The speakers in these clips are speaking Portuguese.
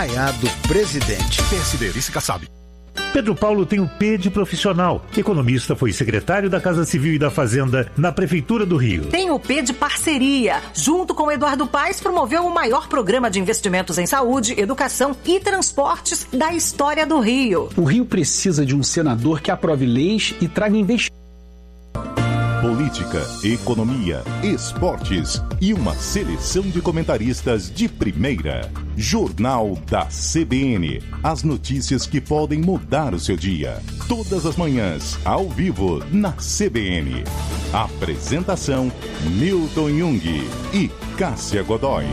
Do presidente. PSD, Vice Kassab. Pedro Paulo tem o P de profissional. Economista, foi secretário da Casa Civil e da Fazenda na Prefeitura do Rio. Tem o P de parceria. Junto com Eduardo Paes, promoveu o maior programa de investimentos em saúde, educação e transportes da história do Rio. O Rio precisa de um senador que aprove leis e traga investimento. Política, economia, esportes e uma seleção de comentaristas de primeira. Jornal da CBN. As notícias que podem mudar o seu dia. Todas as manhãs, ao vivo, na CBN. Apresentação: Newton Jung e Cássia Godoy.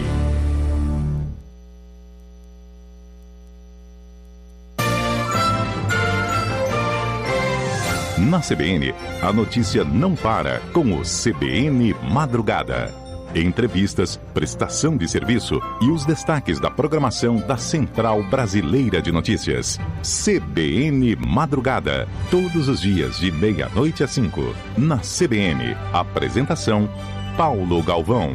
Na CBN, a notícia não para com o CBN Madrugada. Entrevistas, prestação de serviço e os destaques da programação da Central Brasileira de Notícias. CBN Madrugada. Todos os dias de 12:30 às 5. Na CBN. Apresentação: Paulo Galvão.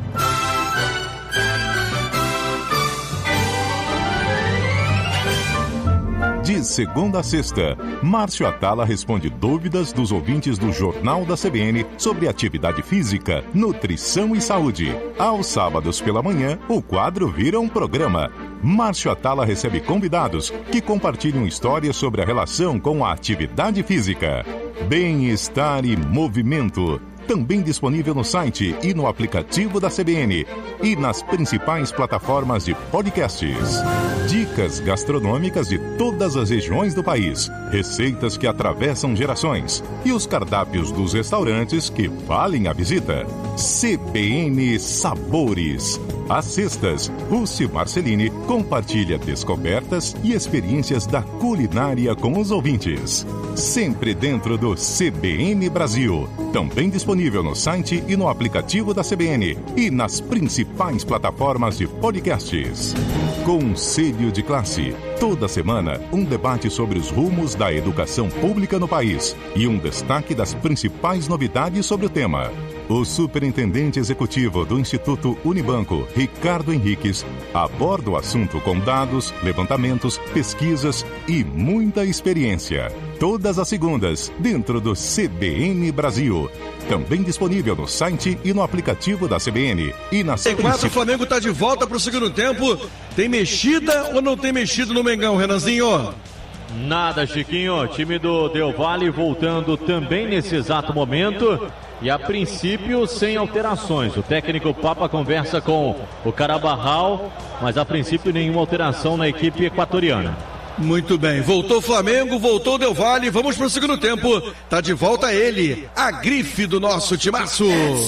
De segunda a sexta, Márcio Atala responde dúvidas dos ouvintes do Jornal da CBN sobre atividade física, nutrição e saúde. Aos sábados pela manhã, o quadro vira um programa. Márcio Atala recebe convidados que compartilham histórias sobre a relação com a atividade física. Bem-estar e movimento. Também disponível no site e no aplicativo da CBN e nas principais plataformas de podcasts. Dicas gastronômicas de todas as regiões do país, receitas que atravessam gerações e os cardápios dos restaurantes que valem a visita. CBN Sabores. Às sextas, Rússi Marcelini compartilha descobertas e experiências da culinária com os ouvintes. Sempre dentro do CBN Brasil. Também disponível no site e no aplicativo da CBN e nas principais plataformas de podcasts. Conselho de Classe. Toda semana, um debate sobre os rumos da educação pública no país e um destaque das principais novidades sobre o tema. O superintendente executivo do Instituto Unibanco, Ricardo Henriques, aborda o assunto com dados, levantamentos, pesquisas e muita experiência. Todas as segundas, dentro do CBN Brasil. Também disponível no site e no aplicativo da CBN. E na Enquanto o Flamengo está de volta para o segundo tempo, tem mexida ou não tem mexida no Mengão, Renanzinho? Nada, Chiquinho. Time do Del Valle voltando também nesse exato momento. E a princípio sem alterações. O técnico Papa conversa com o Carabarral, mas a princípio nenhuma alteração na equipe equatoriana. Muito bem, voltou o Flamengo, voltou o Del Valle, vamos pro segundo tempo. Tá de volta ele, a grife do nosso timaço.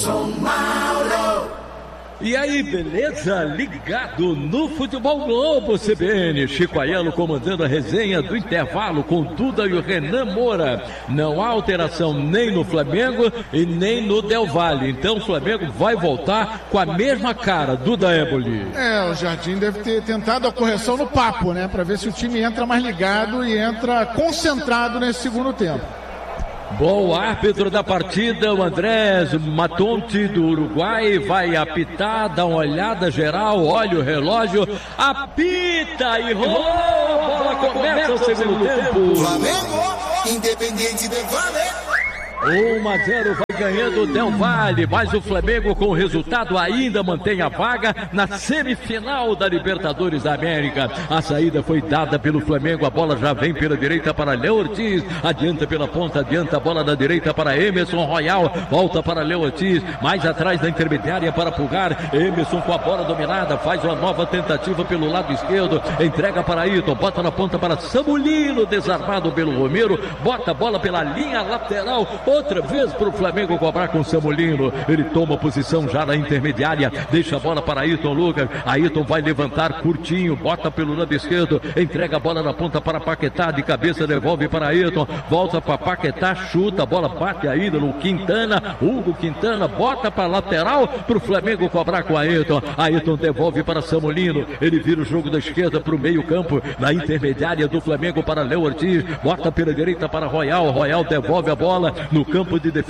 E aí, beleza? Ligado no Futebol Globo CBN. Chico Aiello comandando a resenha do intervalo com Duda e o Renan Moura. Não há alteração nem no Flamengo e nem no Del Valle. Então o Flamengo vai voltar com a mesma cara, Duda Éboli. O Jardim deve ter tentado a correção no papo, né? Para ver se o time entra mais ligado e entra concentrado nesse segundo tempo. Bom, o árbitro da partida, o Andrés Matonte do Uruguai, vai apitar, dá uma olhada geral, olha o relógio, apita e rolou, a bola começa o segundo tempo. Flamengo, Independiente del Valle. 1-0 vai ganhando o Del Valle, mas o Flamengo com o resultado ainda mantém a vaga na semifinal da Libertadores da América. A saída foi dada pelo Flamengo, a bola já vem pela direita para Léo Ortiz, adianta pela ponta, adianta a bola da direita para Emerson Royal, volta para Léo Ortiz, mais atrás da intermediária para Pulgar, Emerson com a bola dominada, faz uma nova tentativa pelo lado esquerdo, entrega para Ayrton, bota na ponta para Samulino, desarmado pelo Romero, bota a bola pela linha lateral, outra vez para o Flamengo cobrar com o Samulino. Ele toma posição já na intermediária, deixa a bola para Ayrton Lucas. Ayrton vai levantar curtinho, bota pelo lado esquerdo, entrega a bola na ponta para Paquetá, de cabeça devolve para Ayrton, volta para Paquetá, chuta, a bola bate ainda no Quintana, Hugo Quintana, bota para lateral para o Flamengo cobrar com Ayrton. Ayrton devolve para Samulino, ele vira o jogo da esquerda para o meio campo, na intermediária do Flamengo para Léo Ortiz, bota pela direita para Royal, Royal devolve a bola no campo de defesa do Flamengo.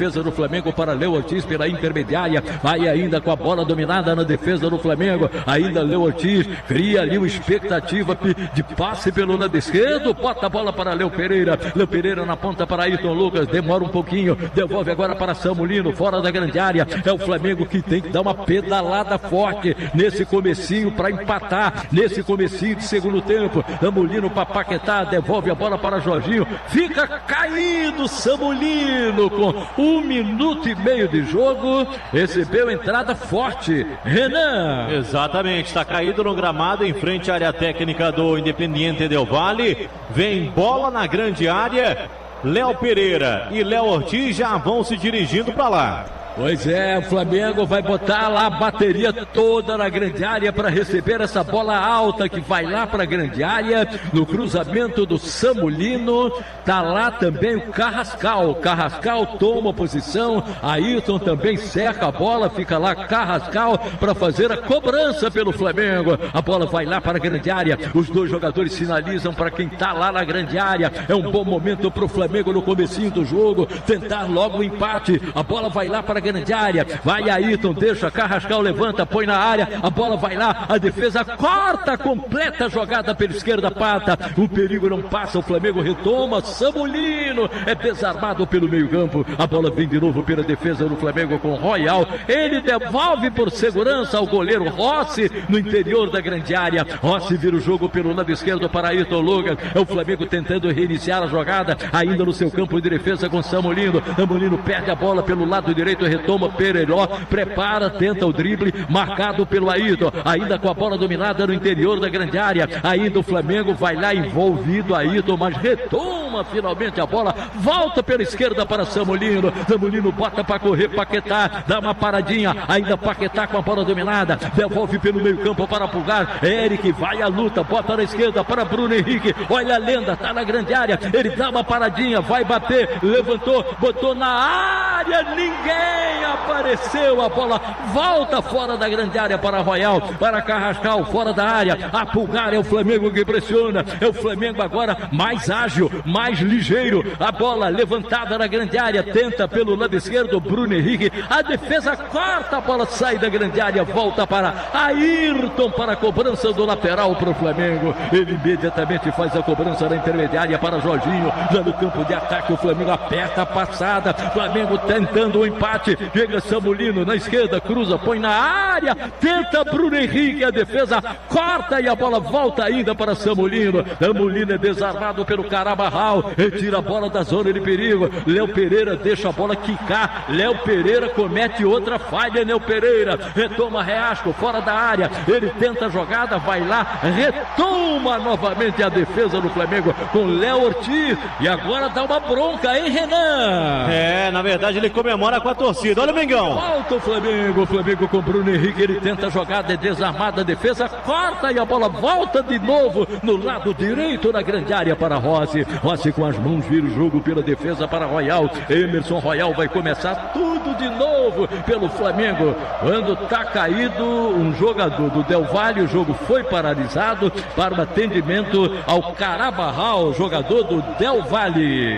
Flamengo para Léo Ortiz pela intermediária. Vai ainda com a bola dominada na defesa do Flamengo. Ainda Léo Ortiz cria ali uma expectativa de passe pelo lado esquerdo. Bota a bola para Léo Pereira. Léo Pereira na ponta para Ayrton Lucas. Demora um pouquinho. Devolve agora para Samulino, fora da grande área. É o Flamengo que tem que dar uma pedalada forte nesse comecinho para empatar. Nesse comecinho de segundo tempo. Samulino para Paquetá. Devolve a bola para Jorginho. Fica caído Samulino com 1 minuto e meio de jogo. Recebeu entrada forte. Renan. Exatamente, está caído no gramado em frente à área técnica do Independiente Del Valle. Vem bola na grande área. Léo Pereira e Léo Ortiz já vão se dirigindo para lá. Pois é, o Flamengo vai botar lá a bateria toda na grande área para receber essa bola alta que vai lá para a grande área, no cruzamento do Samulino. Tá lá também o Carrascal. Carrascal toma posição, Ayrton também cerca a bola, fica lá Carrascal para fazer a cobrança pelo Flamengo. A bola vai lá para a grande área, os dois jogadores sinalizam para quem tá lá na grande área. É um bom momento para o Flamengo no comecinho do jogo, tentar logo o empate. A bola vai lá para a grande área, vai Ayrton, deixa Carrascal, levanta, põe na área, a bola vai lá, a defesa corta, completa a jogada pela esquerda, pata, o perigo não passa, o Flamengo retoma, Samulino é desarmado pelo meio campo, a bola vem de novo pela defesa do Flamengo com Royal, ele devolve por segurança ao goleiro Rossi no interior da grande área. Rossi vira o jogo pelo lado esquerdo para Ayrton Lucas, é o Flamengo tentando reiniciar a jogada, ainda no seu campo de defesa com Samulino. Samulino perde a bola pelo lado direito, retoma Pereiró, prepara, tenta o drible, marcado pelo Ayrton, ainda com a bola dominada no interior da grande área, ainda o Flamengo vai lá envolvido, Ayrton, mas retoma finalmente a bola, volta pela esquerda para Samulino, Samulino bota para correr, Paquetá, dá uma paradinha, ainda Paquetá com a bola dominada, devolve pelo meio campo para Pulgar, Eric vai à luta, bota na esquerda para Bruno Henrique, olha a lenda, tá na grande área, ele dá uma paradinha, vai bater, levantou, botou na área, ninguém apareceu, a bola volta fora da grande área para Royal, para Carrascal, fora da área, a Pulgar, é o Flamengo que pressiona, é o Flamengo agora mais ágil, mais ligeiro, a bola levantada na grande área, tenta pelo lado esquerdo, Bruno Henrique, a defesa corta, a bola sai da grande área, volta para Ayrton, para a cobrança do lateral para o Flamengo, ele imediatamente faz a cobrança na intermediária para Jorginho, já no campo de ataque, o Flamengo aperta a passada, Flamengo tentando o empate, chega Samulino na esquerda, cruza, põe na área, tenta Bruno Henrique, a defesa corta e a bola volta ainda para Samulino. Samulino é desarmado pelo Carabarral, retira a bola da zona de perigo. Léo Pereira deixa a bola quicar. Léo Pereira comete outra falha. Léo Pereira retoma Reasco fora da área. Ele tenta a jogada, vai lá, retoma novamente a defesa do Flamengo com Léo Ortiz. E agora dá uma bronca, hein, Renan? É, na verdade ele comemora com a torcida. Olha o Mengão. Volta o Flamengo com Bruno Henrique, ele tenta a jogada, é desarmada, a defesa corta e a bola volta de novo no lado direito na grande área para Rossi. Rossi com as mãos vira o jogo pela defesa para Royal. Emerson Royal vai começar tudo de novo pelo Flamengo. Quando tá caído um jogador do Del Valle, o jogo foi paralisado para o atendimento ao Carabarral, jogador do Del Valle.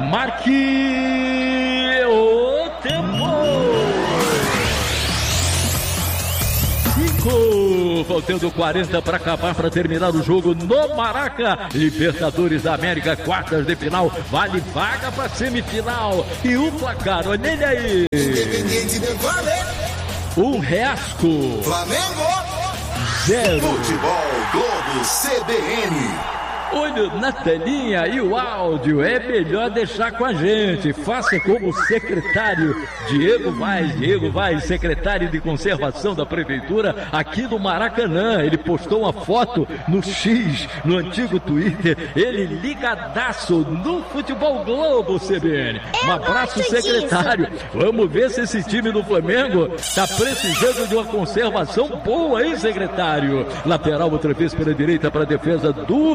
Marque o tempo. 5, faltando 40 para acabar, para terminar o jogo no Maraca. Libertadores da América, quartas de final, vale vaga para semifinal. E o placar, olha ele aí. Independiente Del Valle. Um Reasco. Flamengo. 0. Futebol Globo CBN. Olho na telinha e o áudio é melhor deixar com a gente. Faça como o secretário Diego Vaz, secretário de conservação da prefeitura aqui do Maracanã. Ele postou uma foto no X, no antigo Twitter, ele ligadaço no Futebol Globo CBN. Um abraço, secretário. Vamos ver se esse time do Flamengo está precisando de uma conservação boa, hein, secretário? Lateral outra vez pela direita para a defesa do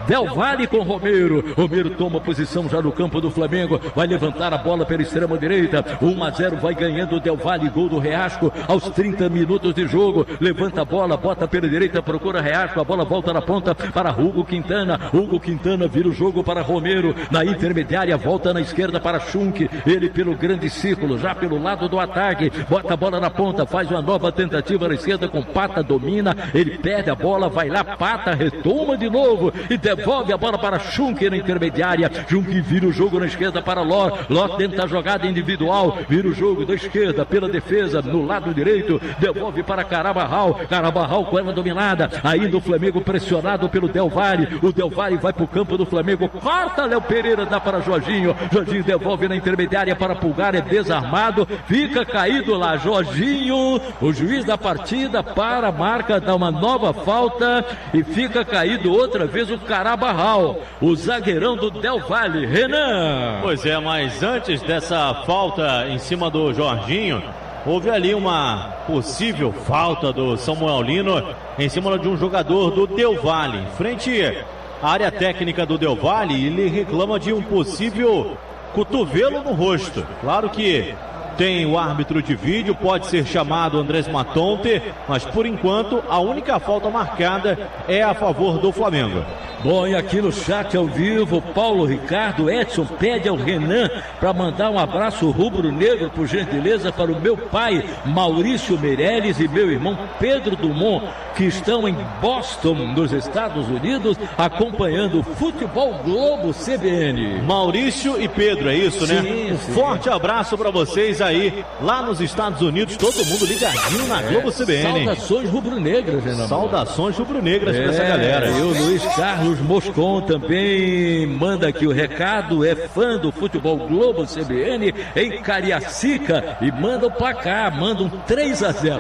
Del Valle com Romero. Romero toma posição já no campo do Flamengo. Vai levantar a bola pela extrema direita. 1-0 vai ganhando o Del Valle. Gol do Reasco aos 30 minutos de jogo. Levanta a bola, bota pela direita, procura Reasco. A bola volta na ponta para Hugo Quintana. Hugo Quintana vira o jogo para Romero. Na intermediária, volta na esquerda para Schunk. Ele pelo grande círculo, já pelo lado do ataque. Bota a bola na ponta, faz uma nova tentativa na esquerda com Pata, domina. Ele perde a bola, vai lá, Pata, retoma de novo e devolve a bola para Schunk na intermediária. Schunk vira o jogo na esquerda para Ló. Ló tenta a jogada individual, vira o jogo da esquerda pela defesa, no lado direito, devolve para Carabarral. Carabarral com ela dominada. Ainda o Flamengo pressionado pelo Del Valle. O Del Valle vai para o campo do Flamengo, corta Léo Pereira, dá para Jorginho. Jorginho devolve na intermediária para Pulgar, é desarmado, fica caído lá. Jorginho, o juiz da partida, para a marca, dá uma nova falta e fica caído outra vez o Carabarral, o zagueirão do Del Valle. Renan. Pois é, mas antes dessa falta em cima do Jorginho, houve ali uma possível falta do Samuel Lino em cima de um jogador do Del Valle. Em frente à área técnica do Del Valle, ele reclama de um possível cotovelo no rosto. Claro que tem o árbitro de vídeo, pode ser chamado Andrés Matonte, mas por enquanto a única falta marcada é a favor do Flamengo. Bom, e aqui no chat ao vivo, Paulo Ricardo Edson pede ao Renan para mandar um abraço rubro-negro, por gentileza, para o meu pai Maurício Meirelles e meu irmão Pedro Dumont, que estão em Boston, nos Estados Unidos, acompanhando o Futebol Globo CBN. Maurício e Pedro, é isso, né? Sim, um forte abraço para vocês aí, lá nos Estados Unidos, todo mundo ligadinho na Globo CBN. Saudações rubro-negras, Renan. Saudações rubro-negras para essa galera. E o Luiz Carlos Moscon também manda aqui o recado, é fã do Futebol Globo CBN em Cariacica e manda o placar, manda um 3-0.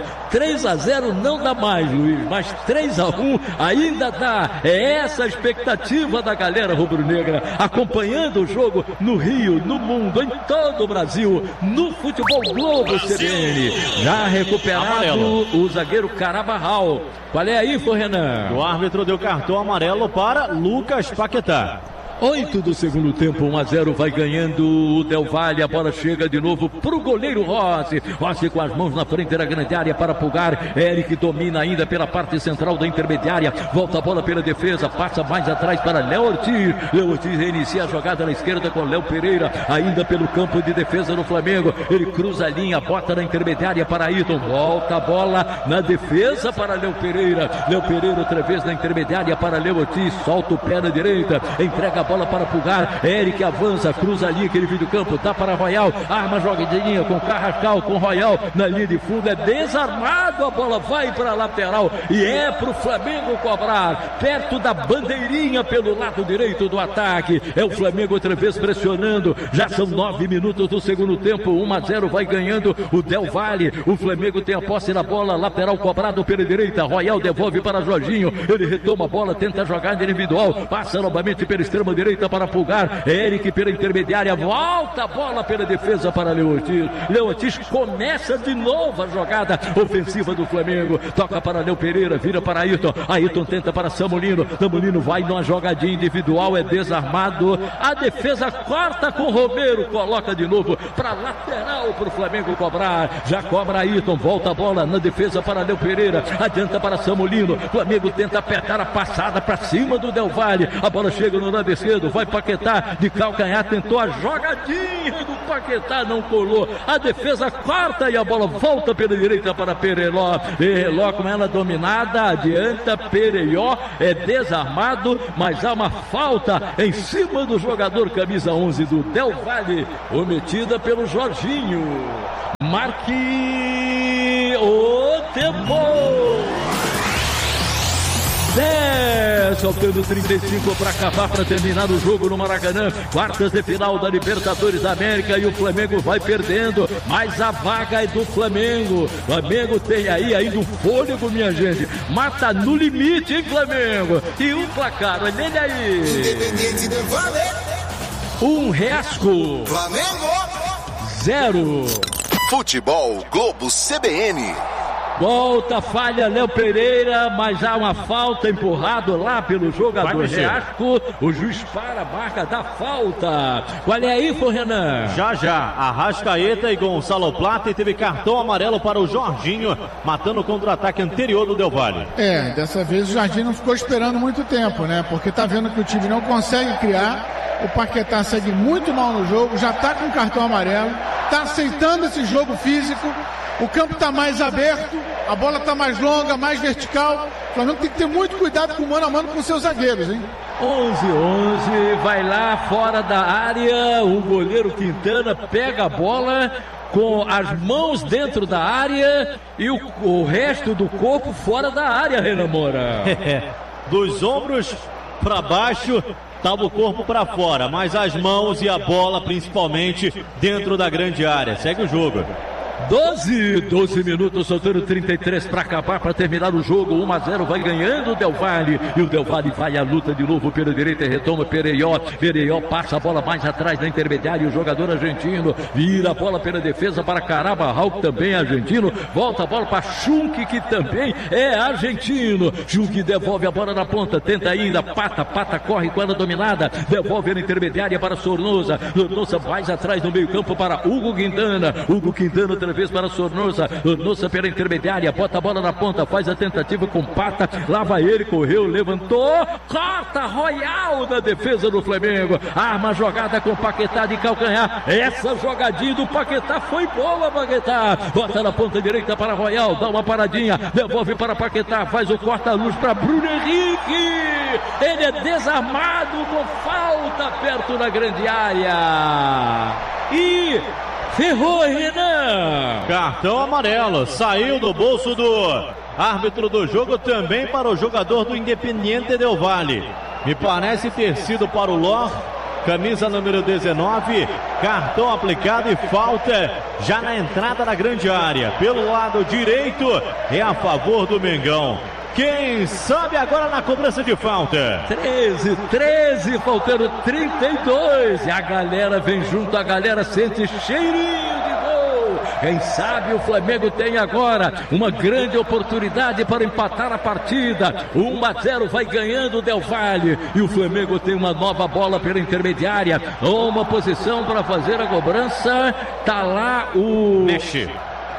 3-0 não dá mais, Luiz, mas 3-1 ainda dá. É essa a expectativa da galera rubro-negra, acompanhando o jogo no Rio, no mundo, em todo o Brasil, no Futebol Globo CBN. Já recuperado amarelo, o zagueiro Carabarral. Qual é a info, Renan? O árbitro deu cartão amarelo para Lucas Paquetá. 8 do segundo tempo, 1-0 vai ganhando o Del Valle. A bola chega de novo pro goleiro Rossi. Rossi com as mãos na frente da grande área para Pulgar. Eric domina ainda pela parte central da intermediária. Volta a bola pela defesa, passa mais atrás para Léo Ortiz. Léo Ortiz reinicia a jogada na esquerda com Léo Pereira, ainda pelo campo de defesa do Flamengo. Ele cruza a linha, bota na intermediária para Ayrton. Volta a bola na defesa para Léo Pereira. Léo Pereira outra vez na intermediária para Léo Ortiz. Solta o pé na direita, entrega a bola para Pulgar. Eric avança, cruza a linha, aquele vídeo campo, dá para Royal, arma jogadinha com Carrascal, com Royal na linha de fundo, é desarmado, a bola vai para a lateral e é para o Flamengo cobrar, perto da bandeirinha pelo lado direito do ataque. É o Flamengo outra vez pressionando, já são 9 minutos do segundo tempo, 1-0 vai ganhando o Del Valle. O Flamengo tem a posse na bola, lateral cobrado pela direita, Royal devolve para Jorginho, ele retoma a bola, tenta a jogada individual, passa novamente pela extrema direita para Pulgar, Eric pela intermediária, volta a bola pela defesa para Léo Ortiz. Léo Ortiz começa de novo a jogada ofensiva do Flamengo, toca para Léo Pereira, vira para Ayrton, Ayrton tenta para Samulino, Samulino vai numa jogadinha individual, é desarmado, a defesa corta com Romero, coloca de novo para lateral para o Flamengo cobrar, já cobra Ayrton, volta a bola na defesa para Léo Pereira, adianta para Samulino, Flamengo tenta apertar a passada para cima do Del Valle, a bola chega no lado esquerdo, vai Paquetá de calcanhar, tentou a jogadinha do Paquetá, não colou, a defesa corta e a bola volta pela direita para Pereló. Pereló com ela dominada, adianta Pereió, é desarmado, mas há uma falta em cima do jogador camisa 11 do Del Valle, cometida pelo Jorginho. Marque o tempo. 10, faltando 35 para acabar, para terminar o jogo no Maracanã, quartas de final da Libertadores da América, e o Flamengo vai perdendo, mas a vaga é do Flamengo. O Flamengo tem aí ainda um fôlego, minha gente, mata no limite, hein, Flamengo? E o placar, olha ele aí. Independente del Valle. Um Reasco. Flamengo. 0. Futebol Globo CBN. Volta, falha Léo Pereira, mas há uma falta, empurrado lá pelo jogador Reasco. O juiz para a marca da falta. Qual é a info, Renan? Já. Arrascaeta e Gonçalo Plata, e teve cartão amarelo para o Jorginho, matando o contra-ataque anterior do Del Valle. Dessa vez o Jorginho não ficou esperando muito tempo, né? Porque tá vendo que o time não consegue criar. O Paquetá segue muito mal no jogo, já tá com cartão amarelo, tá aceitando esse jogo físico. O campo está mais aberto, a bola está mais longa, mais vertical. O Flamengo tem que ter muito cuidado com o mano a mano com seus zagueiros, hein? 11-11, vai lá fora da área, o goleiro Quintana pega a bola com as mãos dentro da área e o resto do corpo fora da área, Renan Moura. Dos ombros para baixo, estava o corpo para fora, mas as mãos e a bola principalmente dentro da grande área. Segue o jogo. 12 minutos, soltando 33 para acabar, para terminar o jogo. 1-0, vai ganhando o Del Valle. E o Del Valle vai à luta de novo pela direita e retoma Pereió. Pereió passa a bola mais atrás da intermediária. O jogador argentino vira a bola pela defesa para Carabarral, que também é argentino. Volta a bola para Schunk, que também é argentino. Schunk devolve a bola na ponta, tenta ainda. Pata corre com ela dominada. Devolve na intermediária para Sornosa. Sornosa mais atrás no meio-campo para Hugo Quintana. Hugo Quintana outra vez para Sornosa. Sornosa pela intermediária, bota a bola na ponta, faz a tentativa com Pata, lá vai ele, correu, levantou, corta Royal na defesa do Flamengo, arma a jogada com Paquetá de calcanhar. Essa jogadinha do Paquetá foi boa, Paquetá, bota na ponta direita para Royal, dá uma paradinha, devolve para Paquetá, faz o corta-luz para Bruno Henrique, ele é desarmado com falta perto da grande área e ferrou, Renan. Cartão amarelo, saiu do bolso do árbitro do jogo também para o jogador do Independiente Del Valle. Me parece ter sido para o Lor, camisa número 19, cartão aplicado e falta já na entrada da grande área. Pelo lado direito é a favor do Mengão. Quem sabe agora na cobrança de falta? 13, faltando 32. E a galera vem junto, a galera sente cheirinho de gol. Quem sabe o Flamengo tem agora uma grande oportunidade para empatar a partida. 1-0, vai ganhando o Del Valle. E o Flamengo tem uma nova bola pela intermediária. Uma posição para fazer a cobrança. Tá lá o... Mexe.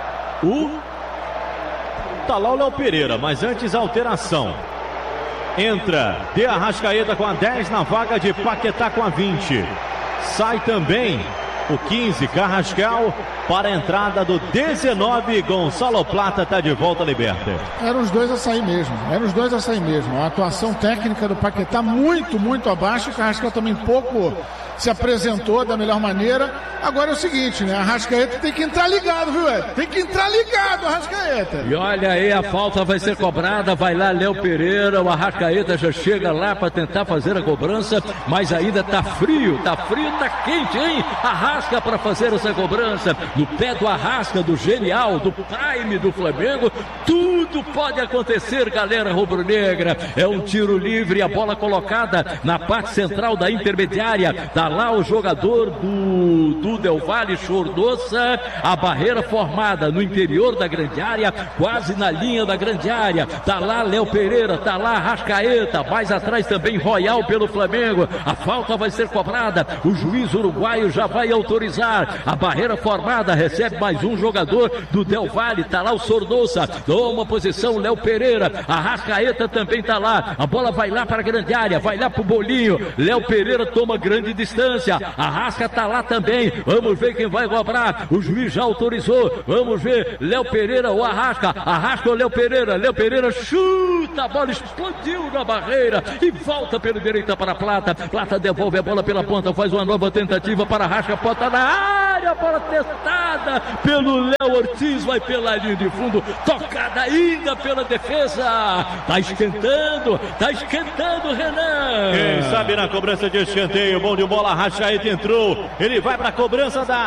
Tá lá o Léo Pereira, mas antes a alteração. Entra De Arrascaeta com a 10 na vaga de Paquetá com a 20. Sai também o 15, Carrascal, para a entrada do 19, Gonçalo Plata está de volta liberta. Eram os dois a sair mesmo. A atuação técnica do Paquetá muito abaixo. O Carrascal também pouco se apresentou da melhor maneira. Agora é o seguinte, né? A Arrascaeta tem que entrar ligado, viu, Ed? Tem que entrar ligado, a Arrascaeta. E olha aí, a falta vai ser cobrada, vai lá Léo Pereira, o Arrascaeta já chega lá para tentar fazer a cobrança, mas ainda tá frio, tá quente, hein? Arrasca para fazer essa cobrança, no pé do Arrasca, do genial, do prime do Flamengo, tudo pode acontecer, galera rubro-negra. É um tiro livre, a bola colocada na parte central da intermediária, tá lá o jogador do Del Valle, Sornosa, a barreira formada no interior da grande área, quase na linha da grande área, tá lá Léo Pereira, tá lá Arrascaeta, mais atrás também Royal pelo Flamengo, a falta vai ser cobrada, o juiz uruguaio já vai autorizar, a barreira formada, recebe mais um jogador do Del Valle, tá lá o Sornosa, toma posição Léo Pereira, Arrascaeta também tá lá, a bola vai lá para a grande área, vai lá pro Bolinho, Léo Pereira toma grande distância, Arrasca tá lá também, vamos ver quem vai cobrar, o juiz já autorizou, vamos ver, Léo Pereira ou Arrasca ou Léo Pereira chuta, a bola explodiu na barreira e volta pela direita para Plata, Plata devolve a bola pela ponta, faz uma nova tentativa para Arrasca, bota na área, bola testada pelo Léo Ortiz, vai pela linha de fundo, tocada ainda pela defesa, tá esquentando Renan. Quem sabe na cobrança de escanteio, bom de bola, Arrascaeta entrou, ele vai para a cobrança da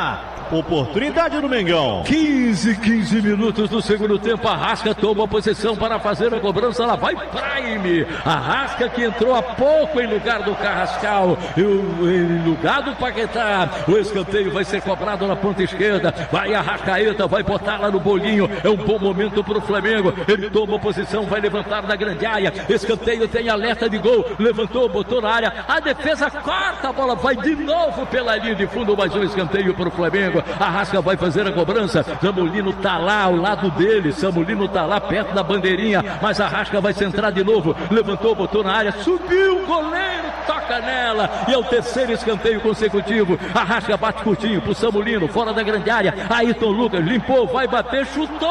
Oportunidade do Mengão. 15 minutos do segundo tempo. Arrasca toma a posição para fazer a cobrança. Lá vai Prime. Arrasca que entrou há pouco em lugar do Carrascal. Em lugar do Paquetá. O escanteio vai ser cobrado na ponta esquerda. Vai Arrascaeta, vai botar lá no bolinho. É um bom momento para o Flamengo. Ele toma a posição, vai levantar na grande área. Escanteio tem alerta de gol. Levantou, botou na área. A defesa corta, a bola vai de novo pela linha de fundo. Mais um escanteio para o Flamengo. Arrasca vai fazer a cobrança. Samulino tá lá ao lado dele. Samulino tá lá perto da bandeirinha. Mas Arrasca vai centrar de novo. Levantou, botou na área. Subiu o goleiro, toca nela. E é o terceiro escanteio consecutivo. Arrasca bate curtinho pro Samulino, fora da grande área. Ayrton Lucas limpou, vai bater, chutou.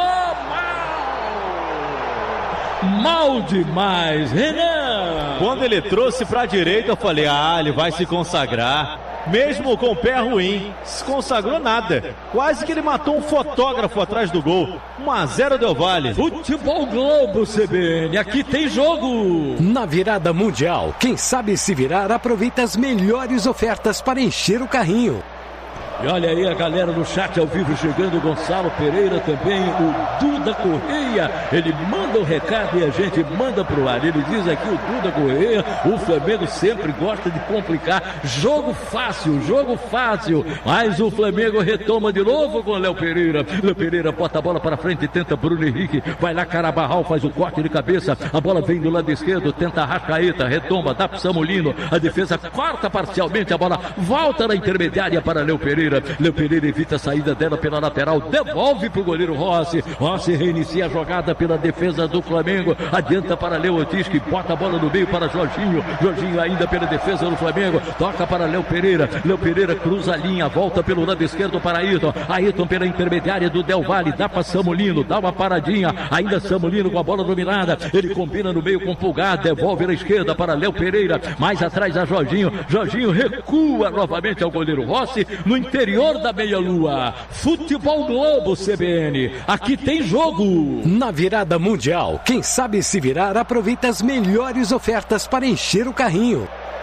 Mal demais, Renan. Quando ele trouxe pra direita, eu falei, ele vai se consagrar. Mesmo com o pé ruim, se consagrou nada. Quase que ele matou um fotógrafo atrás do gol. 1-0 Del Valle. Futebol Globo CBN, aqui tem jogo. Na virada mundial, quem sabe se virar aproveita as melhores ofertas para encher o carrinho. E olha aí a galera no chat ao vivo chegando, o Gonçalo Pereira também, o Duda Correia, ele manda o recado e a gente manda pro ar. Ele diz aqui, o Duda Correia, o Flamengo sempre gosta de complicar, jogo fácil, mas o Flamengo retoma de novo com o Léo Pereira. Léo Pereira bota a bola para frente, tenta Bruno Henrique, vai lá Carabarral, faz o corte de cabeça, a bola vem do lado esquerdo, tenta Arrascaeta, retoma, dá pro Samulino, a defesa corta parcialmente, a bola volta na intermediária para Léo Pereira. Léo Pereira evita a saída dela pela lateral, devolve para o goleiro Rossi. Rossi reinicia a jogada pela defesa do Flamengo, adianta para Léo Ortiz, que bota a bola no meio para Jorginho. Jorginho ainda pela defesa do Flamengo, toca para Léo Pereira. Léo Pereira cruza a linha, volta pelo lado esquerdo para Ayrton. Ayrton pela intermediária do Del Valle, dá para Samulino, dá uma paradinha, ainda Samulino com a bola dominada, ele combina no meio com Pulgar, devolve na esquerda para Léo Pereira, mais atrás a Jorginho. Jorginho recua novamente ao goleiro Rossi, no interior da meia-lua. Futebol Globo CBN, aqui tem jogo. Na virada mundial, quem sabe se virar aproveita as melhores ofertas para encher o carrinho.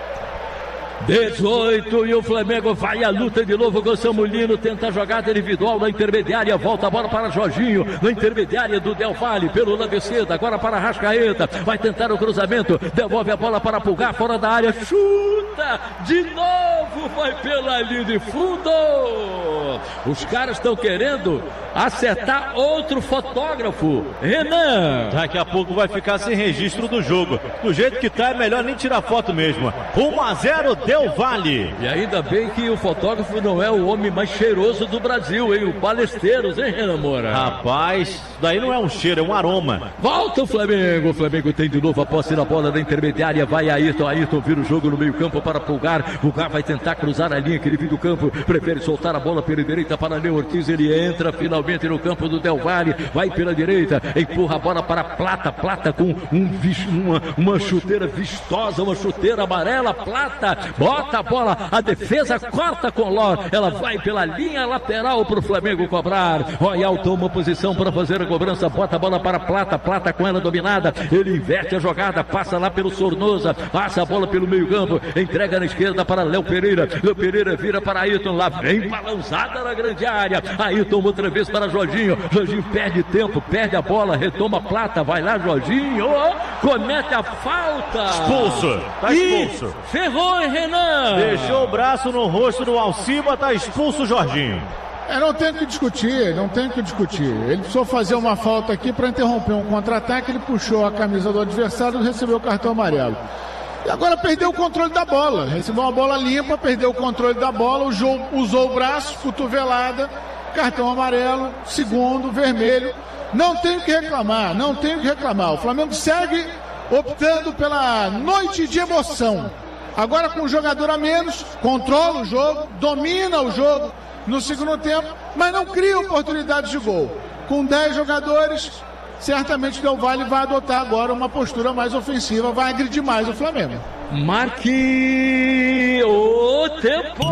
18 e o Flamengo vai à luta de novo com o Samulino, tenta a jogada individual na intermediária, volta a bola para Jorginho, na intermediária do Del Valle, pelo lado esquerdo, agora para Arrascaeta, vai tentar o cruzamento, devolve a bola para Pulgar, fora da área, chuta, de novo, vai pela linha de fundo. Os caras estão querendo acertar outro fotógrafo, Renan. Daqui a pouco vai ficar sem registro do jogo, do jeito que tá é melhor nem tirar foto mesmo. 1-0 Del Valle. E ainda bem que o fotógrafo não é o homem mais cheiroso do Brasil, hein? O Balesteiros, hein, Renan Moura? Rapaz, isso daí não é um cheiro, é um aroma. Volta o Flamengo tem de novo a posse da bola na intermediária, vai Ayrton vira o jogo no meio campo para Pulgar. Pulgar vai tentar cruzar a linha que ele viu do campo, prefere soltar a bola pela direita para Léo Ortiz, ele entra finalmente no campo do Del Valle, vai pela direita, empurra a bola para Plata com uma chuteira vistosa, uma chuteira amarela, Plata bota a bola, a defesa corta com Ló, ela vai pela linha lateral para o Flamengo cobrar. Royal toma posição para fazer a cobrança, bota a bola para Plata com ela dominada, ele inverte a jogada, passa lá pelo Sornosa, passa a bola pelo meio campo, entrega na esquerda para Léo Pereira vira para Ayrton, lá vem balançada na grande área, Ayrton outra vez para Jorginho perde tempo, perde a bola, retoma Plata, vai lá Jorginho, comete a falta, expulso, tá expulso, ferrou, hein, Renan? Deixou o braço no rosto do Alciba, tá expulso o Jorginho. Não tem o que discutir. Ele precisou fazer uma falta aqui para interromper um contra-ataque, ele puxou a camisa do adversário e recebeu o cartão amarelo. E agora perdeu o controle da bola, recebeu uma bola limpa, perdeu o controle da bola, usou o braço, cotovelada, cartão amarelo, segundo, vermelho. Não tem o que reclamar. O Flamengo segue optando pela noite de emoção. Agora com um jogador a menos, controla o jogo, domina o jogo no segundo tempo, mas não cria oportunidades de gol. Com 10 jogadores, certamente o Del Valle vai adotar agora uma postura mais ofensiva, vai agredir mais o Flamengo. Marque o tempo!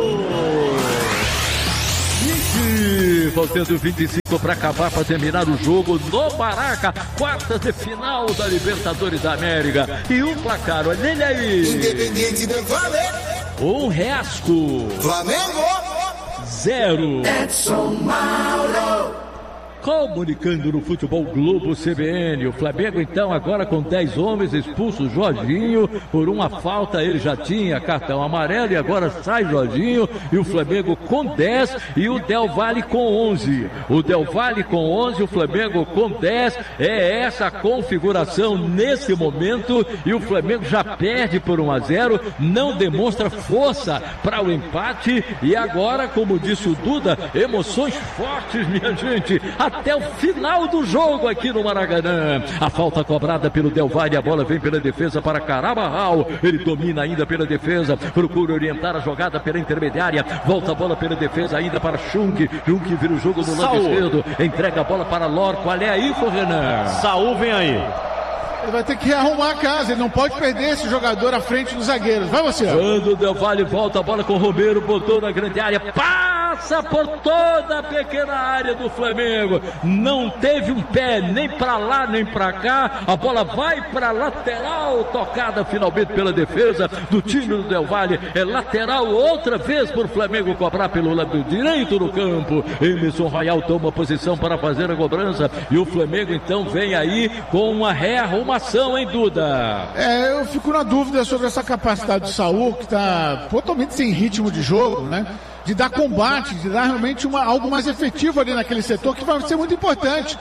Faltando 25 para acabar, para terminar o jogo no Maraca, quartas de final da Libertadores da América. E o placar, olha ele aí. Independiente Del Valle. Um Reasco. Flamengo. 0. Edson Mauro. Comunicando no Futebol Globo CBN, o Flamengo então agora com 10 homens, expulso o Jorginho por uma falta, ele já tinha cartão amarelo e agora sai Jorginho e o Flamengo com 10 e o Del Valle com 11. O Del Valle com 11, o Flamengo com 10, é essa a configuração nesse momento e o Flamengo já perde por 1-0, não demonstra força para o empate e agora, como disse o Duda, emoções fortes, minha gente, até o final do jogo aqui no Maracanã. A falta cobrada pelo Del Valle, a bola vem pela defesa para Carabarral, ele domina ainda pela defesa, procura orientar a jogada pela intermediária, volta a bola pela defesa ainda para Schunk vira o jogo no lado esquerdo, entrega a bola para Lor, qual é aí, Renan? Saul vem aí. Ele vai ter que arrumar a casa, ele não pode perder esse jogador à frente dos zagueiros. Vai você. Quando o Del Valle volta a bola com o Romero, botou na grande área, passa por toda a pequena área do Flamengo. Não teve um pé nem para lá nem para cá. A bola vai para lateral, tocada finalmente pela defesa do time do Del Valle. É lateral outra vez por Flamengo cobrar pelo lado direito do campo. Emerson Royal toma posição para fazer a cobrança e o Flamengo então vem aí com uma rearrumação, hein, Duda? Eu fico na dúvida sobre essa capacidade do Saul, que está totalmente sem ritmo de jogo, né? De dar combate, de dar realmente algo mais efetivo ali naquele setor, que vai ser muito importante.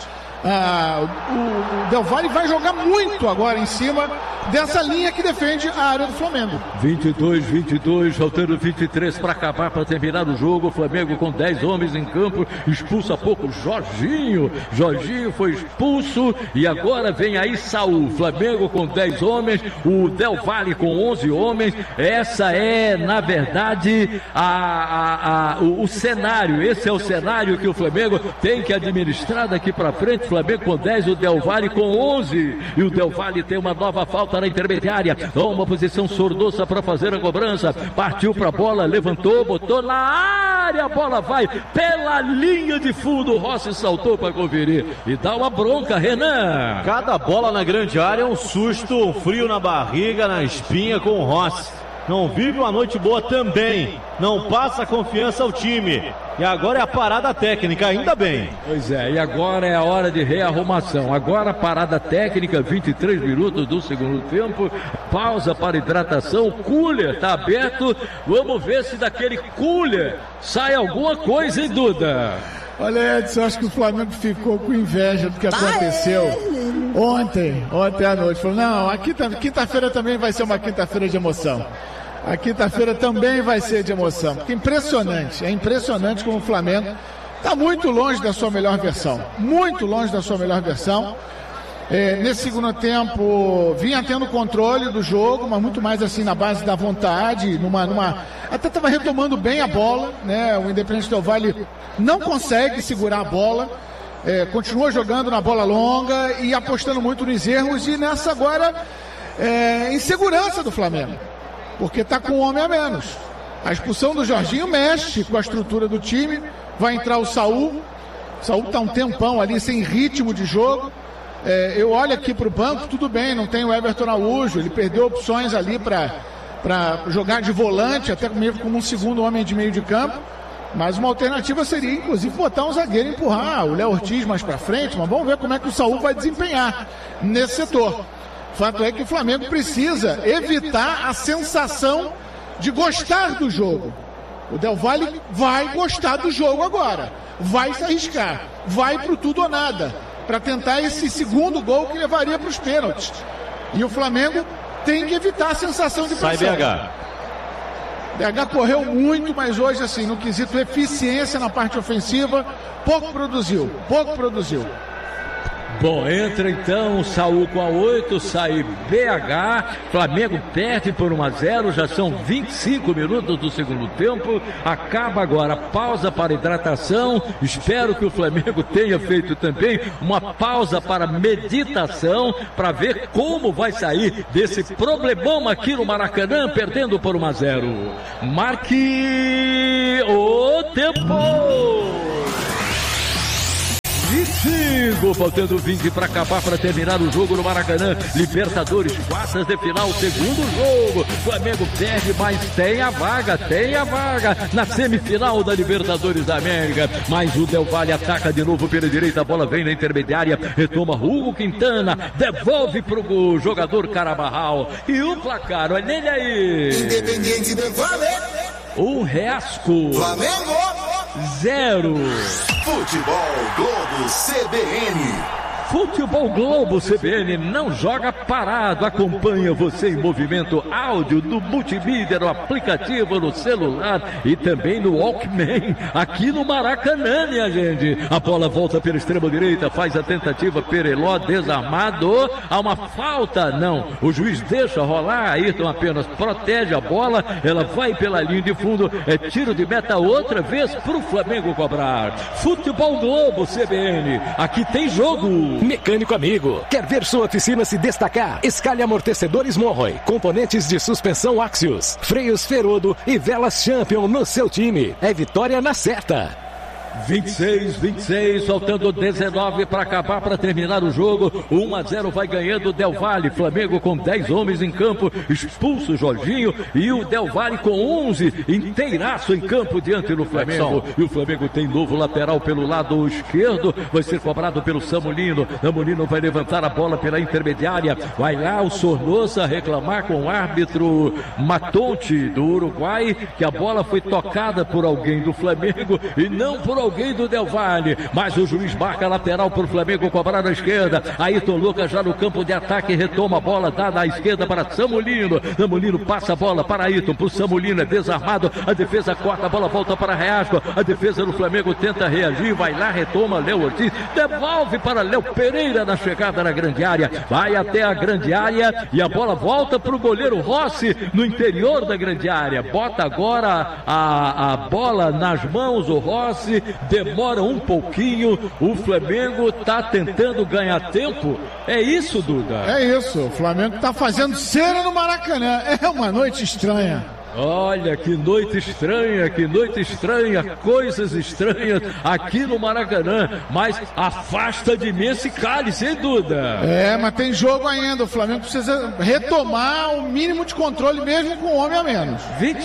O Del Valle vai jogar muito agora em cima dessa linha que defende a área do Flamengo. 22, faltando 23 para acabar, para terminar o jogo. O Flamengo com 10 homens em campo, expulsa há pouco Jorginho foi expulso e agora vem aí Saul. Flamengo com 10 homens, o Del Valle com 11 homens. Essa é, na verdade, o cenário. Esse é o cenário que o Flamengo tem que administrar daqui para frente. Flamengo com 10, o Del Valle com 11 e o Del Valle tem uma nova falta na intermediária, uma posição sordosa para fazer a cobrança, partiu para a bola, levantou, botou na área, a bola vai pela linha de fundo, o Rossi saltou para conferir e dá uma bronca, Renan. Cada bola na grande área é um susto, um frio na barriga, na espinha com o Rossi. Não vive uma noite boa também, não passa confiança ao time. E agora é a parada técnica, ainda bem. Pois é, e agora é a hora de rearrumação. Agora a parada técnica, 23 minutos do segundo tempo. Pausa para hidratação, o cooler está aberto. Vamos ver se daquele cooler sai alguma coisa, hein, Duda? Olha, Edson, acho que o Flamengo ficou com inveja do que aconteceu ontem à noite. Falou, não, a quinta-feira também vai ser uma quinta-feira de emoção. A quinta-feira também vai ser de emoção. Porque é impressionante como o Flamengo está muito longe da sua melhor versão. Muito longe da sua melhor versão. Nesse segundo tempo, vinha tendo controle do jogo, mas muito mais assim na base da vontade, até estava retomando bem a bola, né? O Independente Del Valle não consegue segurar a bola, continua jogando na bola longa e apostando muito nos erros e nessa agora insegurança do Flamengo, porque está com um homem a menos. A expulsão do Jorginho mexe com a estrutura do time, vai entrar o Saul está um tempão ali sem ritmo de jogo. Eu olho aqui para o banco, tudo bem, não tem o Everton Araújo, ele perdeu opções ali para jogar de volante, até mesmo como um segundo homem de meio de campo, mas uma alternativa seria inclusive botar um zagueiro e empurrar o Léo Ortiz mais para frente, mas vamos ver como é que o Saul vai desempenhar nesse setor. Fato é que o Flamengo precisa evitar a sensação de gostar do jogo. O Del Valle vai gostar do jogo agora, vai se arriscar, vai pro tudo ou nada, para tentar esse segundo gol que levaria para os pênaltis. E o Flamengo tem que evitar a sensação de pressão. Sai BH. BH correu muito, mas hoje, assim, no quesito eficiência na parte ofensiva, pouco produziu. Bom, entra então Saul com a 8, sai BH, Flamengo perde por 1-0, já são 25 minutos do segundo tempo, acaba agora a pausa para hidratação, espero que o Flamengo tenha feito também uma pausa para meditação, para ver como vai sair desse problemão aqui no Maracanã, perdendo por 1-0. Marque o tempo! 25, faltando 20 para acabar, para terminar o jogo no Maracanã. Libertadores, quartas de final, segundo jogo. Flamengo perde, mas tem a vaga na semifinal da Libertadores da América. Mas o Del Valle ataca de novo pela direita, a bola vem na intermediária, retoma Hugo Quintana, devolve pro jogador Carabarral. E o placar, olha ele aí. Independiente Del Valle. O Reasco. Flamengo 0. Futebol Globo CBN. Futebol Globo CBN não joga parado, acompanha você em movimento áudio no multimídia, no aplicativo, no celular e também no Walkman, aqui no Maracanã, minha gente. A bola volta pela extrema direita, faz a tentativa, Pereló desarmado, há uma falta, não, o juiz deixa rolar, Ayrton apenas protege a bola, ela vai pela linha de fundo, é tiro de meta outra vez pro Flamengo cobrar. Futebol Globo CBN, aqui tem jogo. Mecânico amigo, quer ver sua oficina se destacar? Escale amortecedores Monroy, componentes de suspensão Axios, freios Ferodo e velas Champion no seu time. É vitória na certa. 26, faltando 19 para acabar, para terminar o jogo. 1-0 vai ganhando o Del Valle. Flamengo com 10 homens em campo, expulso o Jorginho e o Del Valle com 11 inteiraço em campo diante do Flamengo. E o Flamengo tem novo lateral pelo lado esquerdo, vai ser cobrado pelo Samulino. Samulino vai levantar a bola pela intermediária, vai lá o Sornosa reclamar com o árbitro Matonte do Uruguai que a bola foi tocada por alguém do Flamengo e não por alguém do Del Valle, mas o juiz marca lateral para o Flamengo cobrar na esquerda. Ayrton Lucas já no campo de ataque, retoma a bola dada à esquerda para Samulino. Samulino passa a bola para Ayrton, para o Samulino, é desarmado, a defesa corta, a bola volta para Reasco, a defesa do Flamengo tenta reagir, vai lá, retoma Léo Ortiz, devolve para Léo Pereira na chegada na grande área, vai até a grande área e a bola volta para o goleiro Rossi no interior da grande área, bota agora a bola nas mãos, o Rossi demora um pouquinho, o Flamengo está tentando ganhar tempo, é isso, Duda? É isso, o Flamengo está fazendo cera no Maracanã, é uma noite estranha. Olha que noite estranha, coisas estranhas aqui no Maracanã, mas afasta de mim esse cálice, sem dúvida. É, mas tem jogo ainda, o Flamengo precisa retomar o mínimo de controle mesmo com um homem a menos.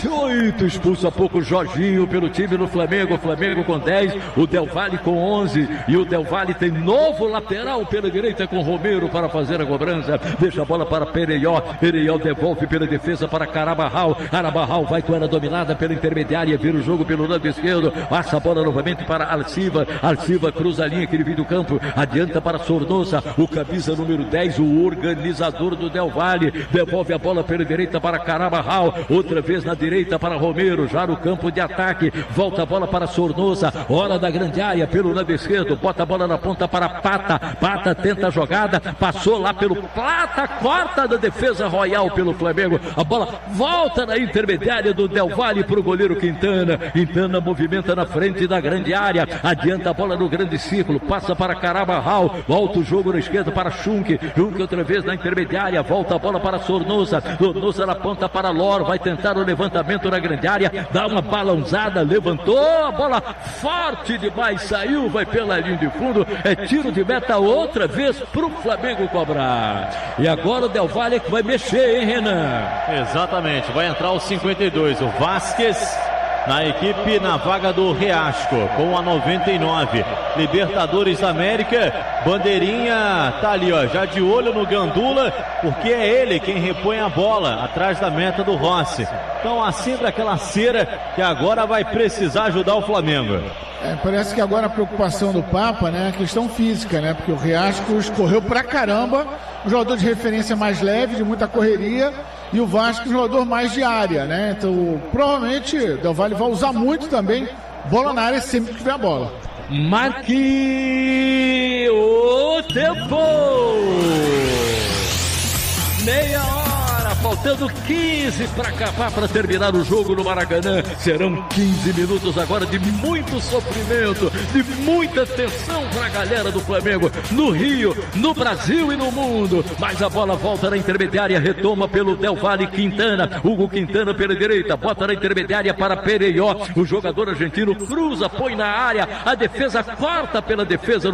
28, expulsa pouco Jorginho pelo time do Flamengo, o Flamengo com 10, o Del Valle com 11, e o Del Valle tem novo lateral pela direita com Romero para fazer a cobrança, deixa a bola para Pereyó devolve pela defesa para Carabarral vai com ela dominada pela intermediária, vira o jogo pelo lado esquerdo, passa a bola novamente para Alciva cruza a linha, aquele vídeo do campo, adianta para Sornosa, o camisa número 10, o organizador do Del Valle, devolve a bola pela direita para Carabarral, outra vez na direita para Romero, já no campo de ataque, volta a bola para Sornosa, hora da grande área, pelo lado esquerdo, bota a bola na ponta para Pata tenta a jogada, passou lá pelo Plata, corta da defesa Royal pelo Flamengo, a bola volta na intermediária do Del Valle para o goleiro Quintana movimenta na frente da grande área, adianta a bola no grande círculo, passa para Carabarral, volta o jogo na esquerda para Schunk outra vez na intermediária, volta a bola para Sornosa na ponta para Lor, vai tentar o levantamento na grande área, dá uma balãozada, levantou, a bola forte demais, saiu, vai pela linha de fundo, é tiro de meta outra vez pro Flamengo cobrar. E agora o Del Valle é que vai mexer, hein, Renan? Exatamente, vai entrar o 52, o Vasquez na equipe, na vaga do Reasco, com a 99. Libertadores da América, bandeirinha tá ali, ó, já de olho no Gandula, porque é ele quem repõe a bola atrás da meta do Rossi. Então acenda aquela cera que agora vai precisar ajudar o Flamengo. Parece que agora a preocupação do Papa, né, é a questão física, né, porque o Reasco escorreu pra caramba, um jogador de referência mais leve, de muita correria, e o Vasco um jogador mais de área, né, então provavelmente o Del Valle vai usar muito também bola na área sempre que tiver a bola. Marque o tempo! Meia hora, faltando 15 para acabar, para terminar o jogo no Maracanã. Serão 15 minutos agora de muito sofrimento, de muita tensão para a galera do Flamengo, no Rio, no Brasil e no mundo. Mas a bola volta na intermediária, retoma pelo Del Valle, Quintana, Hugo Quintana pela direita, bota na intermediária para Pereyó, o jogador argentino cruza, põe na área, a defesa corta pela defesa